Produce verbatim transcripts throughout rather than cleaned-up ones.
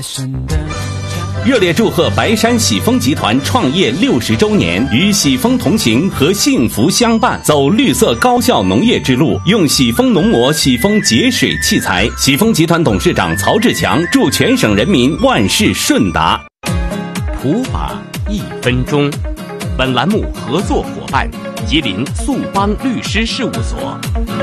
热烈祝贺白山喜丰集团创业六十周年，与喜丰同行和幸福相伴，走绿色高效农业之路，用喜丰农膜、喜丰节水器材。喜丰集团董事长曹志强祝全省人民万事顺达。普法一分钟，本栏目合作伙伴吉林速邦律师事务所。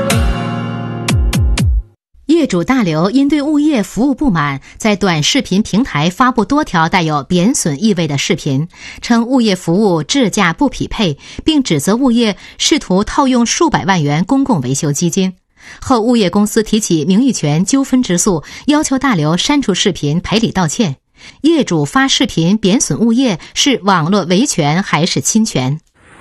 业主大刘因对物业服务不满，在短视频平台发布多条带有贬损意味的视频，称物业服务质价不匹配，并指责物业试图套用数百万元公共维修基金。后物业公司提起名誉权纠纷之诉，要求大刘删除视频赔礼道歉。业主发视频贬损物业是网络维权还是侵权？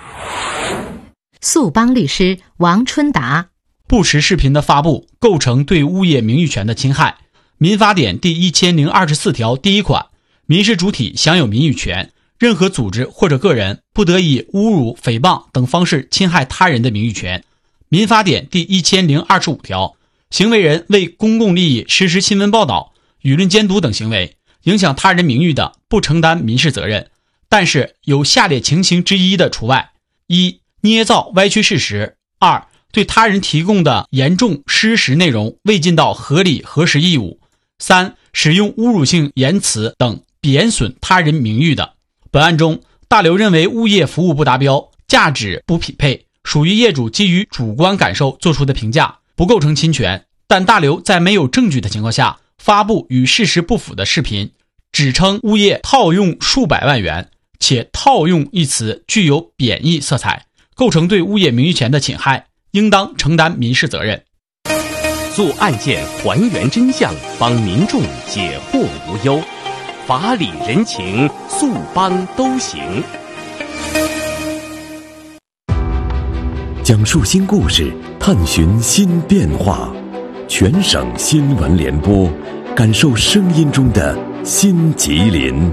速邦律师王春达。 不实视频的发布构成对物业名誉权的侵害。民法典第一千零二十四条第一款，民事主体享有名誉权，任何组织或者个人不得以侮辱、诽谤等方式侵害他人的名誉权。民法典第一千零二十五条，行为人为公共利益实施新闻报道、舆论监督等行为，影响他人名誉的，不承担民事责任，但是有下列情形之一的除外：一、捏造歪曲事实；二、对他人提供的严重失实内容未尽到合理核实义务；三、使用侮辱性言辞等贬损他人名誉的。本案中，大刘认为物业服务不达标，价值不匹配，属于业主基于主观感受做出的评价，不构成侵权。但大刘在没有证据的情况下发布与事实不符的视频，指称物业套用数百万元，且套用一词具有贬义色彩，构成对物业名誉权的侵害，应当承担民事责任。 做案件还原真相，帮民众解惑无忧，法理人情，速邦都行。 讲述新故事，探寻新变化，全省新闻联播，感受声音中的新吉林。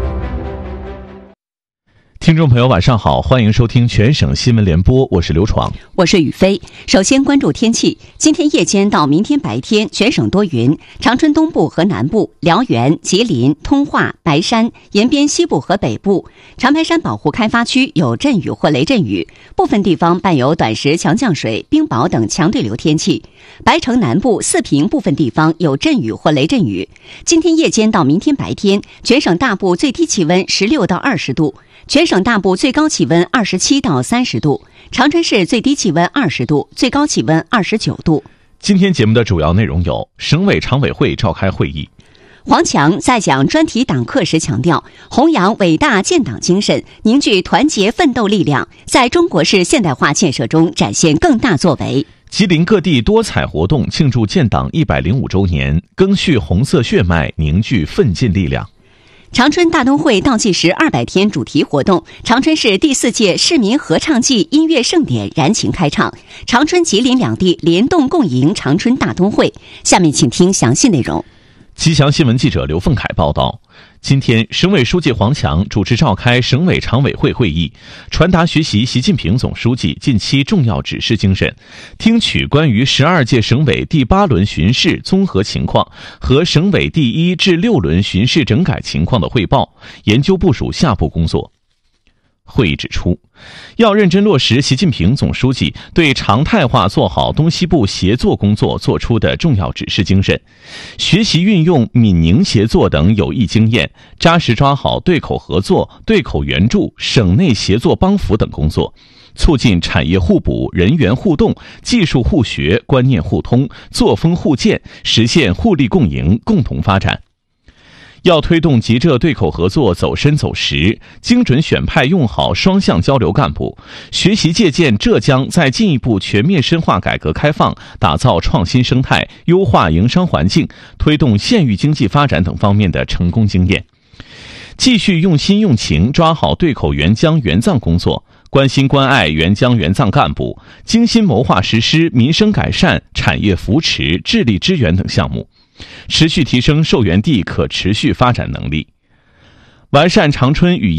听众朋友晚上好，欢迎收听全省新闻联播，我是刘闯， 我是雨飞。首先关注天气，今天夜间到明天白天全省多云，长春东部和南部、辽源、吉林、通化、白山沿边西部和北部、长白山保护开发区有阵雨或雷阵雨，部分地方伴有短时强降水、冰雹等强对流天气。白城南部、四平部分地方有阵雨或雷阵雨。今天夜间到明天白天，全省大部最低气温十六到二十度，全省大部最高气温二十七到三十度，长春市最低气温二十度，最高气温二十九度。 今天节目的主要内容有：省委常委会召开会议。 黄强在讲专题党课时强调，弘扬伟大建党精神，凝聚团结奋斗力量，在中国式现代化建设中展现更大作为。 吉林各地多彩活动庆祝建党一百零五周年，赓续红色血脉，凝聚奋进力量。 长春大灯会倒计时二百天主题活动，长春市第四届市民合唱季音乐盛典燃情开唱，长春、吉林两地联动共迎长春大灯会。下面请听详细内容。 吉祥新闻记者刘凤凯报道，今天省委书记黄强主持召开省委常委会会议，传达学习习近平总书记近期重要指示精神，听取关于十二届省委第八轮巡视综合情况和省委第一至六轮巡视整改情况的汇报，研究部署下步工作。会议指出，要认真落实习近平总书记对常态化做好东西部协作工作作出的重要指示精神，学习运用闽宁协作等有益经验，扎实抓好对口合作、对口援助、省内协作帮扶等工作，促进产业互补、人员互动、技术互学、观念互通、作风互鉴，实现互利共赢、共同发展。要推动吉浙对口合作走深走实，精准选派用好双向交流干部，学习借鉴浙江在进一步全面深化改革开放、打造创新生态、优化营商环境、推动县域经济发展等方面的成功经验。继续用心用情抓好对口援疆援藏工作，关心关爱援疆援藏干部，精心谋划实施民生改善、产业扶持、智力支援等项目，持续提升受援地可持续发展能力，完善长春语